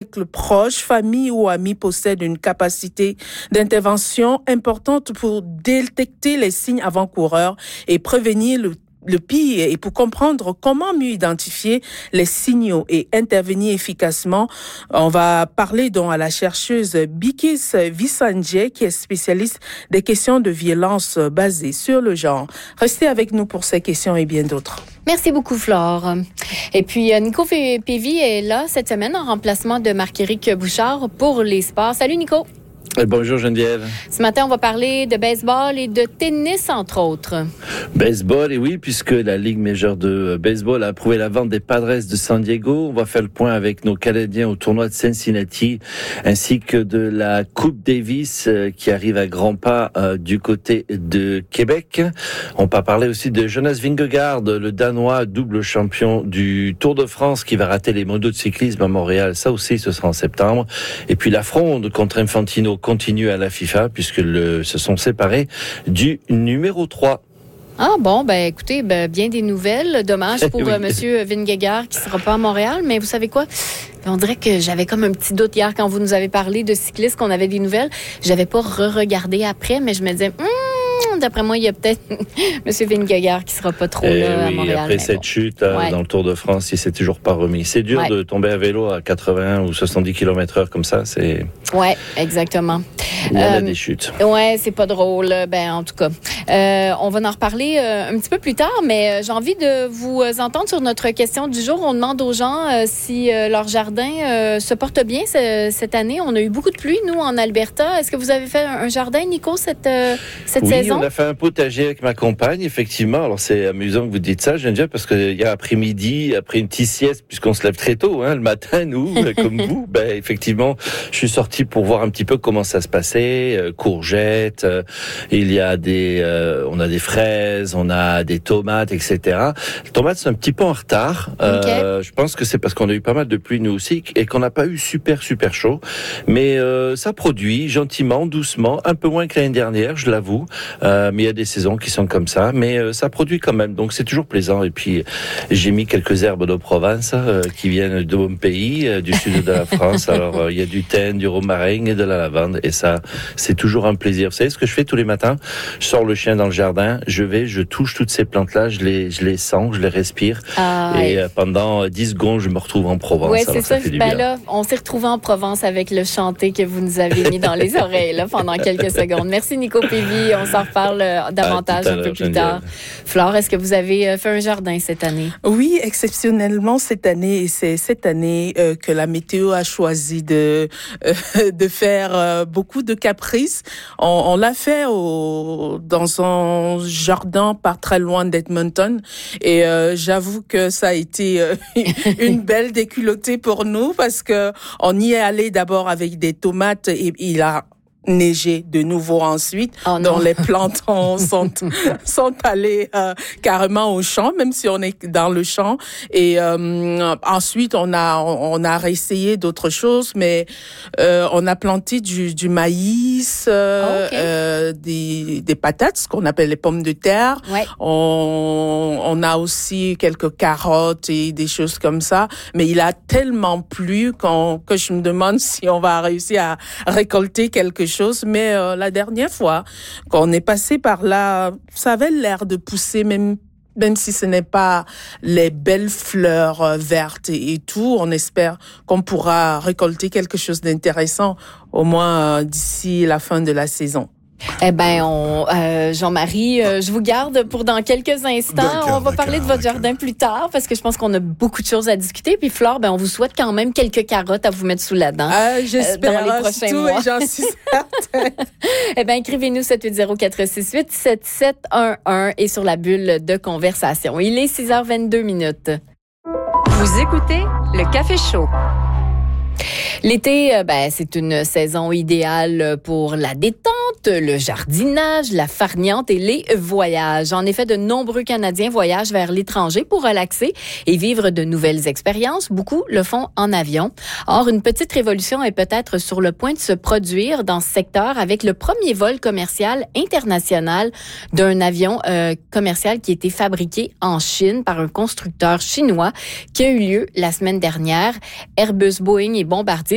quelques proches, familles ou amis possèdent une capacité d'intervention importante pour détecter les signes avant-coureurs et prévenir le pire, et pour comprendre comment mieux identifier les signaux et intervenir efficacement, on va parler donc à la chercheuse Bikis Visandje, qui est spécialiste des questions de violence basées sur le genre. Restez avec nous pour ces questions et bien d'autres. Merci beaucoup, Flore. Et puis, Nico Pévy est là cette semaine en remplacement de Marc-Éric Bouchard pour les sports. Salut, Nico. Bonjour Geneviève. Ce matin, on va parler de baseball et de tennis, entre autres. Baseball, et oui, puisque la Ligue majeure de baseball a approuvé la vente des Padres de San Diego. On va faire le point avec nos Canadiens au tournoi de Cincinnati, ainsi que de la Coupe Davis qui arrive à grands pas du côté de Québec. On va parler aussi de Jonas Vingegaard, le Danois double champion du Tour de France, qui va rater les mondiaux de cyclisme à Montréal. Ça aussi, ce sera en septembre. Et puis la fronde contre Infantino continue à la FIFA, puisque se sont séparés du numéro 3. Ah bon, écoutez, bien des nouvelles. Dommage pour oui. Monsieur Vingegaard qui sera pas à Montréal, mais vous savez quoi? On dirait que j'avais comme un petit doute hier quand vous nous avez parlé de cyclistes, qu'on avait des nouvelles. J'avais pas re-regardé après, mais je me disais, d'après moi, il y a peut-être Monsieur Vingegaard qui sera pas trop là à Montréal. Après cette chute dans le Tour de France, il s'est toujours pas remis. C'est dur de tomber à vélo à 80 ou 70 km/h comme ça. Ouais, exactement. Il y en a des chutes. Ouais, c'est pas drôle. En tout cas, on va en reparler un petit peu plus tard, mais j'ai envie de vous entendre sur notre question du jour. On demande aux gens si leur jardin se porte bien cette année. On a eu beaucoup de pluie, nous, en Alberta. Est-ce que vous avez fait un jardin, Nico, cette saison? Oui, on a fait un potager avec ma compagne, effectivement. Alors, c'est amusant que vous dites ça, Geneviève, parce que hier après-midi, après une petite sieste, puisqu'on se lève très tôt, le matin, nous, comme vous, effectivement, je suis sorti pour voir un petit peu comment ça se passait. Courgettes, il y a on a des fraises, on a des tomates, etc. Les tomates, c'est un petit peu en retard. Je pense que c'est parce qu'on a eu pas mal de pluie, nous aussi, et qu'on n'a pas eu super chaud. Mais ça produit gentiment, doucement, un peu moins que l'année dernière, je l'avoue. Mais il y a des saisons qui sont comme ça. Mais ça produit quand même, donc c'est toujours plaisant. Et puis, j'ai mis quelques herbes de Provence qui viennent de mon pays, du sud de la France. Alors, il y a du thym, du romarin et de la lavande. Et ça, c'est toujours un plaisir. Vous savez ce que je fais tous les matins? Je sors le chien dans le jardin, je touche toutes ces plantes-là, je les sens, je les respire. Pendant 10 secondes, je me retrouve en Provence. Oui, c'est ça. Là, on s'est retrouvés en Provence avec le chanté que vous nous avez mis dans les oreilles là, pendant quelques secondes. Merci, Nico Pévy. On s'en reparle davantage un peu plus tard. Flore, est-ce que vous avez fait un jardin cette année? Oui, exceptionnellement cette année. Et c'est cette année que la météo a choisi de faire beaucoup de caprices. On l'a fait dans un jardin pas très loin d'Edmonton. Et j'avoue que ça a été une belle déculottée pour nous parce que on y est allé d'abord avec des tomates et il a neigé de nouveau ensuite, dont les plantes sont allées carrément au champ, même si on est dans le champ. Et ensuite, on a réessayé d'autres choses, mais on a planté du maïs, des patates, ce qu'on appelle les pommes de terre. Ouais. On a aussi quelques carottes et des choses comme ça. Mais il a tellement plu que je me demande si on va réussir à récolter quelque chose. Mais la dernière fois qu'on est passé par là, ça avait l'air de pousser, même si ce n'est pas les belles fleurs vertes et tout. On espère qu'on pourra récolter quelque chose d'intéressant, au moins d'ici la fin de la saison. Jean-Marie, je vous garde pour dans quelques instants. On va parler de votre jardin plus tard parce que je pense qu'on a beaucoup de choses à discuter. Puis Flore, on vous souhaite quand même quelques carottes à vous mettre sous la dent. J'espère dans les prochains mois. Et j'en suis certaine. Écrivez-nous 780-468-7711 et sur la bulle de conversation. Il est 6h22. Vous écoutez le Café Chaud. L'été, c'est une saison idéale pour la détente, le jardinage, la farniente et les voyages. En effet, de nombreux Canadiens voyagent vers l'étranger pour relaxer et vivre de nouvelles expériences. Beaucoup le font en avion. Or, une petite révolution est peut-être sur le point de se produire dans ce secteur avec le premier vol commercial international d'un avion commercial qui a été fabriqué en Chine par un constructeur chinois qui a eu lieu la semaine dernière. Airbus, Boeing et Bombardier